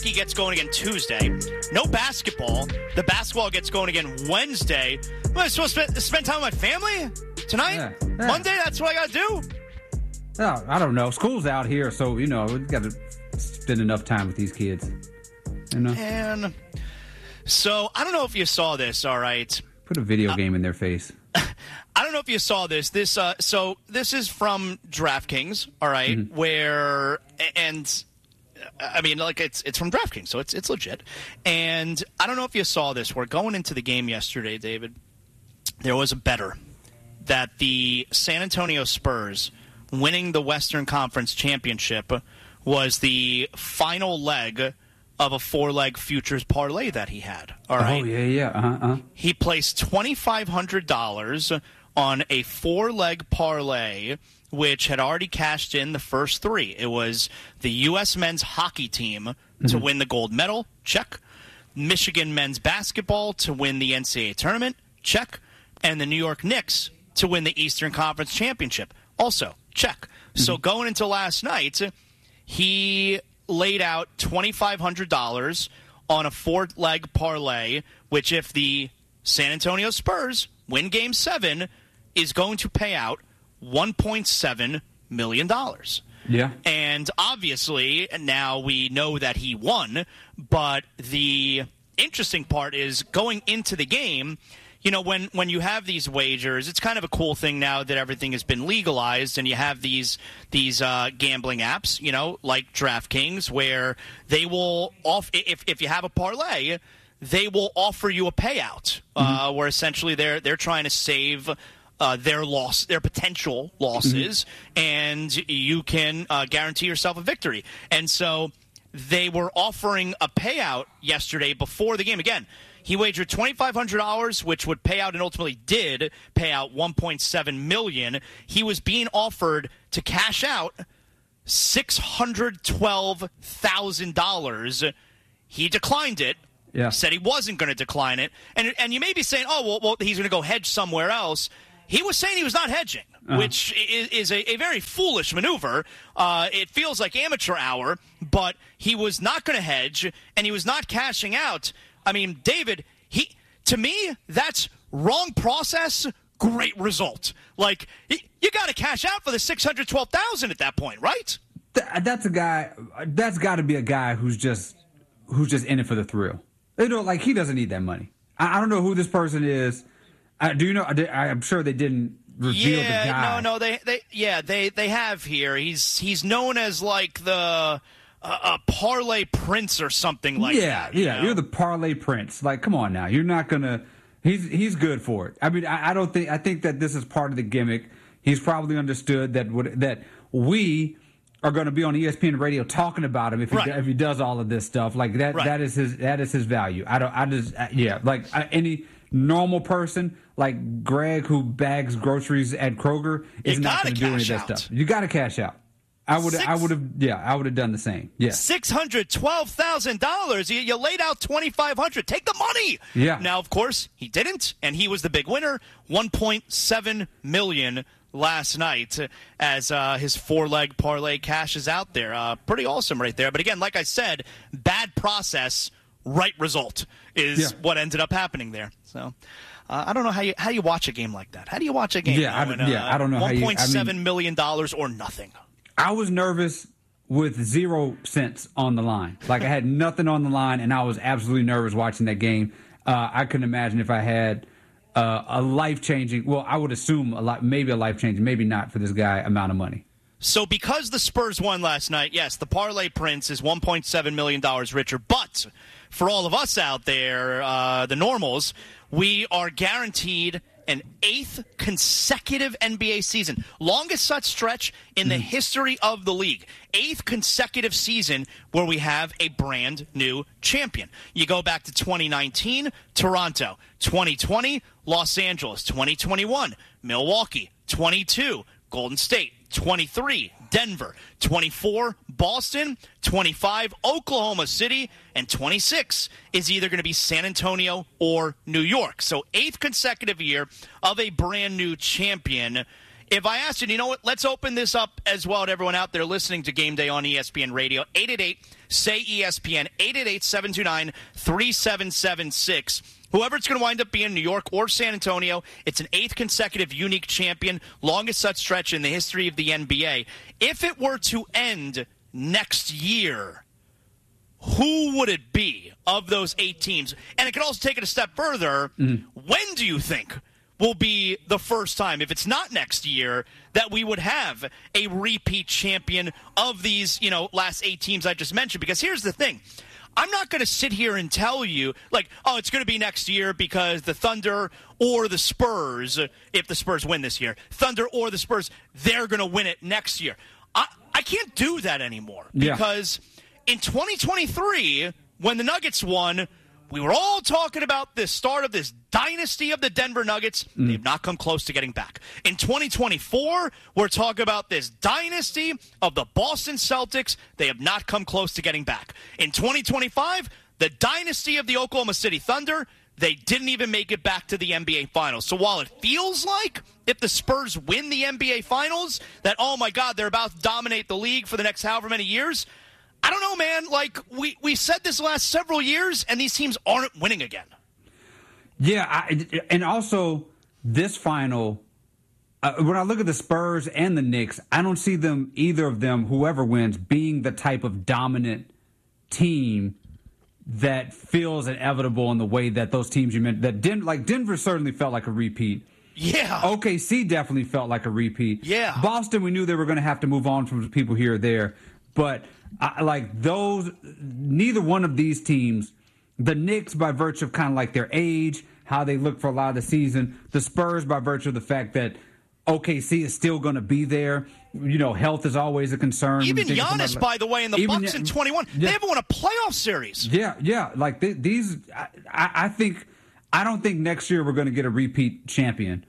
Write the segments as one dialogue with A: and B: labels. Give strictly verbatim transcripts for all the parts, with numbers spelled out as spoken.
A: hockey gets going again Tuesday. No basketball. The basketball gets going again Wednesday. Am I supposed to spend, spend time with my family tonight? Yeah, yeah. Monday, that's what I got to do?
B: Oh, I don't know. School's out here, so, you know, we've got to spend enough time with these kids. You know?
A: And so, I don't know if you saw this, all right?
B: Put a video uh, game in their face.
A: I don't know if you saw this. This, uh, so this is from DraftKings, all right, mm-hmm. where, and, I mean, like, it's it's from DraftKings, so it's it's legit. And I don't know if you saw this. We're going into the game yesterday, David. There was a bettor that the San Antonio Spurs winning the Western Conference Championship was the final leg of a four-leg futures parlay that he had. All right.
B: Oh, yeah, yeah. Uh-huh, uh-huh.
A: He placed twenty-five hundred dollars on a four-leg parlay, which had already cashed in the first three. It was the U S men's hockey team mm-hmm. to win the gold medal, check. Michigan men's basketball to win the N C double A tournament, check. And the New York Knicks to win the Eastern Conference Championship, also, check. Mm-hmm. So going into last night, he laid out twenty-five hundred dollars on a four-leg parlay, which if the San Antonio Spurs win Game seven, is going to pay out one point seven million dollars.
B: Yeah.
A: And obviously, now we know that he won, but the interesting part is going into the game, you know, when, when you have these wagers, it's kind of a cool thing now that everything has been legalized and you have these these uh, gambling apps, you know, like DraftKings, where they will, off if if you have a parlay, they will offer you a payout, mm-hmm. uh, where essentially they're they're trying to save uh, their loss, their potential losses, mm-hmm. and you can uh, guarantee yourself a victory. And so they were offering a payout yesterday before the game. Again, he wagered twenty-five hundred dollars, which would pay out and ultimately did pay out one point seven million dollars. He was being offered to cash out six hundred twelve thousand dollars. He declined it.
B: Yeah.
A: Said he wasn't going to decline it. And and you may be saying, oh, well, well he's going to go hedge somewhere else. He was saying he was not hedging, uh-huh. which is, is a, a very foolish maneuver. Uh, it feels like amateur hour, but he was not going to hedge, and he was not cashing out. I mean, David, he to me, that's wrong process, great result. Like, you got to cash out for the six hundred twelve thousand dollars at that point, right?
B: That's a guy, that's got to be a guy who's just who's just in it for the thrill. You know, like, he doesn't need that money. I, I don't know who this person is. I, do you know? I, I'm sure they didn't reveal
A: yeah,
B: the guy.
A: no, no, they, they, yeah, they, they have here. He's he's known as like the uh, a parlay prince or something like
B: yeah,
A: that. You
B: yeah,
A: know?
B: You're the parlay prince. Like, come on now, you're not gonna. He's he's good for it. I mean, I, I don't think. I think that this is part of the gimmick. He's probably understood that what, that we are going to be on E S P N radio talking about him if he
A: right.
B: if he does all of this stuff. Like that
A: right.
B: that is his that is his value. I don't. I just yeah. Like I, any normal person like Greg who bags groceries at Kroger is
A: you
B: not going to do any of that
A: out.
B: stuff. You got to cash out. I would I would have yeah I would have done the same. Yeah.
A: Six hundred twelve thousand dollars. You, you laid out twenty five hundred. Take the money.
B: Yeah.
A: Now, of course, he didn't, and he was the big winner. One point seven million last night as uh, his four leg parlay cashes out there. Uh, pretty awesome right there. But again, like I said, bad process, right result is
B: yeah.
A: what ended up happening there. So. Uh, I don't know how you how you watch a game like that. How do you watch a game?
B: Yeah,
A: when,
B: I, yeah,
A: uh,
B: I don't know how you.
A: One point seven
B: I mean,
A: million dollars or nothing.
B: I was nervous with zero cents on the line. Like, I had nothing on the line, and I was absolutely nervous watching that game. Uh, I couldn't imagine if I had uh, a life-changing, well, I would assume a lot, maybe a life-changing, maybe not for this guy, amount of money.
A: So because the Spurs won last night, yes, the parlay prince is one point seven million dollars richer. But for all of us out there, uh, the normals, we are guaranteed an eighth consecutive N B A season. Longest such stretch in the mm. history of the league. Eighth consecutive season where we have a brand new champion. You go back to twenty nineteen, Toronto. twenty twenty, Los Angeles. twenty twenty-one, Milwaukee. twenty-two, Golden State. twenty-three, Denver. twenty-four, Boston. twenty-five, Oklahoma City. And twenty-six is either going to be San Antonio or New York. So eighth consecutive year of a brand new champion. If I asked you, you know what, let's open this up as well to everyone out there listening to Game Day on E S P N Radio. eight eight eight, S A Y, E S P N, eight eight eight, seven two nine, three seven seven six. Whoever it's going to wind up being, New York or San Antonio, it's an eighth consecutive unique champion, longest such stretch in the history of the N B A. If it were to end next year, who would it be of those eight teams? And it could also take it a step further. Mm. When do you think will be the first time, if it's not next year, that we would have a repeat champion of these, you know, last eight teams I just mentioned? Because here's the thing. I'm not going to sit here and tell you, like, oh, it's going to be next year because the Thunder or the Spurs, if the Spurs win this year, Thunder or the Spurs, they're going to win it next year. I, I can't do that anymore because yeah. in twenty twenty-three, when the Nuggets won, we were all talking about the start of this dynasty of the Denver Nuggets. Mm. They've not come close to getting back. In twenty twenty-four, we're talking about this dynasty of the Boston Celtics. They have not come close to getting back. In twenty twenty-five, the dynasty of the Oklahoma City Thunder. They didn't even make it back to the N B A Finals. So while it feels like if the Spurs win the N B A Finals, that, oh, my God, they're about to dominate the league for the next however many years, I don't know, man. Like, we, we said this last several years, and these teams aren't winning again.
B: Yeah, I, and also this final, uh, when I look at the Spurs and the Knicks, I don't see them, either of them, whoever wins, being the type of dominant team that feels inevitable in the way that those teams you mentioned. That Den- like Denver certainly felt like a repeat.
A: Yeah.
B: O K C definitely felt like a repeat.
A: Yeah.
B: Boston, we knew they were going to have to move on from people here or there, but I, like those, neither one of these teams, the Knicks by virtue of kind of like their age, how they look for a lot of the season, the Spurs by virtue of the fact that O K C is still going to be there. You know, health is always a concern.
A: Even Giannis, by the way, in the
B: even,
A: Bucks in twenty-one,
B: yeah.
A: they haven't won a playoff series.
B: Yeah, yeah. Like th- these, I, I think, I don't think next year we're going to get a repeat champion.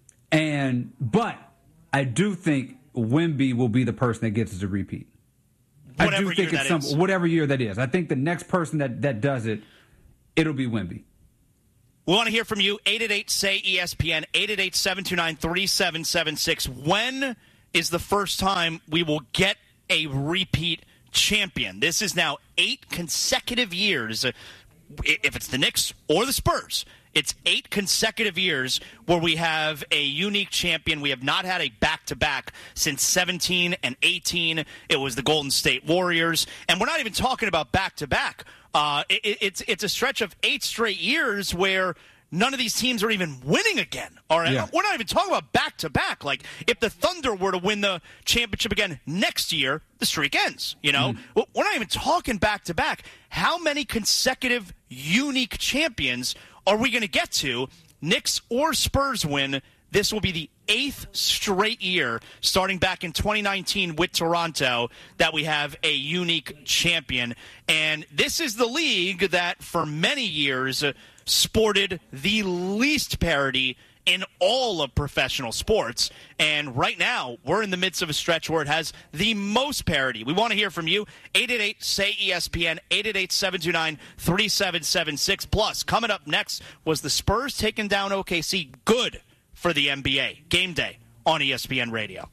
B: And, but I do think Wemby will be the person that gets us a repeat.
A: Whatever
B: I do think
A: year
B: it's
A: that
B: some
A: is.
B: whatever year that is. I think the next person that, that does it, it'll be Wemby.
A: We want to hear from you. eight eight eight, S A Y, E S P N, eight eight eight, seven two nine, three seven seven six. When is the first time we will get a repeat champion? This is now eight consecutive years. If it's the Knicks or the Spurs, it's eight consecutive years where we have a unique champion. We have not had a back-to-back since seventeen and eighteen. It was the Golden State Warriors. And we're not even talking about back-to-back. Uh, it, it's it's a stretch of eight straight years where none of these teams are even winning again. All right, yeah. We're not even talking about back-to-back. Like, if the Thunder were to win the championship again next year, the streak ends, you know? Mm. We're not even talking back-to-back. How many consecutive unique champions are we going to get to? Knicks or Spurs win, this will be the eighth straight year, starting back in twenty nineteen with Toronto, that we have a unique champion. And this is the league that, for many years, uh, sported the least parity in all of professional sports. And right now, we're in the midst of a stretch where it has the most parity. We want to hear from you. eight eight eight, S A Y, E S P N, eight eight eight, seven two nine, three seven seven six. Plus, coming up next, was the Spurs taking down O K C good for the N B A? Game Day on E S P N Radio.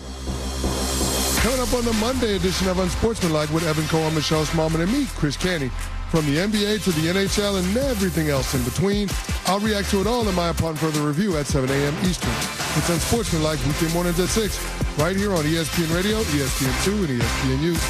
C: Coming up on the Monday edition of Unsportsmanlike with Evan Cohen, Michelle Smallman, and me, Chris Canty. From the N B A to the N H L and everything else in between, I'll react to it all in my upon further review at seven a.m. Eastern. It's Unsportsmanlike weekday mornings at six, right here on E S P N Radio, E S P N two, and E S P N U.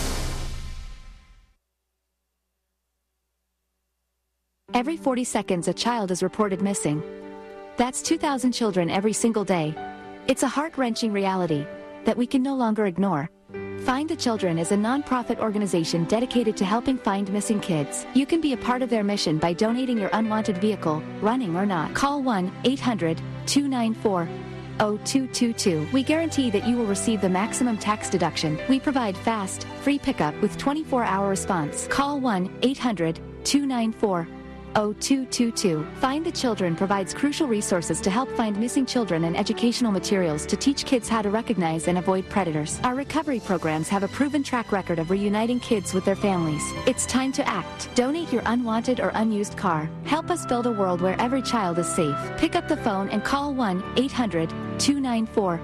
D: Every forty seconds, a child is reported missing. That's two thousand children every single day. It's a heart-wrenching reality that we can no longer ignore. Find the Children is a non-profit organization dedicated to helping find missing kids. You can be a part of their mission by donating your unwanted vehicle, running or not. Call one eight hundred, two nine four, zero two two two. We guarantee that you will receive the maximum tax deduction. We provide fast, free pickup with twenty-four hour response. Call one eight hundred, two nine four, zero two two two. Find the Children provides crucial resources to help find missing children and educational materials to teach kids how to recognize and avoid predators. Our recovery programs have a proven track record of reuniting kids with their families. It's time to act. Donate your unwanted or unused car. Help us build a world where every child is safe. Pick up the phone and call one eight hundred, two nine four,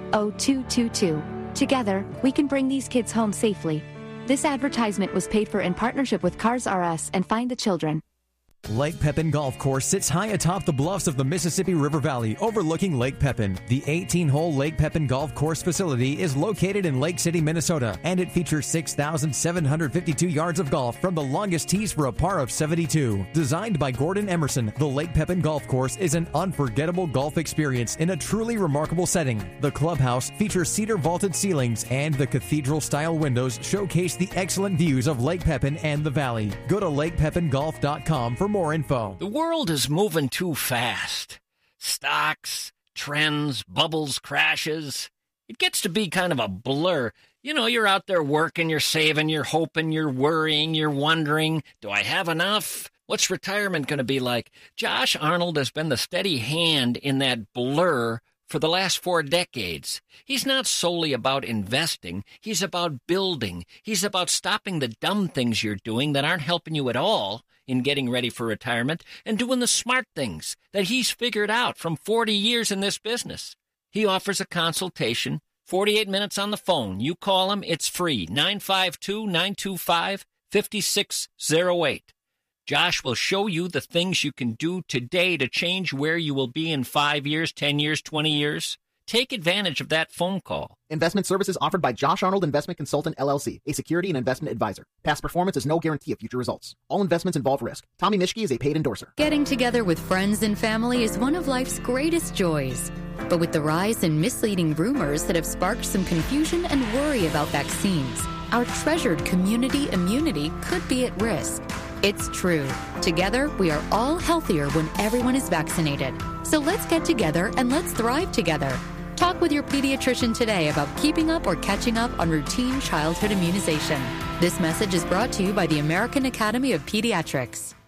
D: oh two two two. Together, we can bring these kids home safely. This advertisement was paid for in partnership with Cars R Us and Find the Children.
E: Lake Pepin Golf Course sits high atop the bluffs of the Mississippi River Valley, overlooking Lake Pepin. The eighteen-hole Lake Pepin Golf Course facility is located in Lake City, Minnesota, and it features six thousand seven hundred fifty-two yards of golf from the longest tees for a par of seventy-two. Designed by Gordon Emerson, the Lake Pepin Golf Course is an unforgettable golf experience in a truly remarkable setting. The clubhouse features cedar vaulted ceilings, and the cathedral-style windows showcase the excellent views of Lake Pepin and the valley. Go to lake pepin golf dot com for more info.
F: The world is moving too fast. Stocks, trends, bubbles, crashes. It gets to be kind of a blur. You know, you're out there working, you're saving, you're hoping, you're worrying, you're wondering, do I have enough? What's retirement going to be like? Josh Arnold has been the steady hand in that blur for the last four decades. He's not solely about investing. He's about building. He's about stopping the dumb things you're doing that aren't helping you at all in getting ready for retirement and doing the smart things that he's figured out from forty years in this business. He offers a consultation, forty-eight minutes on the phone. You call him, it's free, nine five two, nine two five, five six zero eight. Josh will show you the things you can do today to change where you will be in five years, ten years, twenty years. Take advantage of that phone call.
G: Investment services offered by Josh Arnold Investment Consultant, L L C, a security and investment advisor. Past performance is no guarantee of future results. All investments involve risk. Tommy Mischke is a paid endorser.
H: Getting together with friends and family is one of life's greatest joys. But with the rise in misleading rumors that have sparked some confusion and worry about vaccines, our treasured community immunity could be at risk. It's true. Together, we are all healthier when everyone is vaccinated. So let's get together and let's thrive together. Talk with your pediatrician today about keeping up or catching up on routine childhood immunization. This message is brought to you by the American Academy of Pediatrics.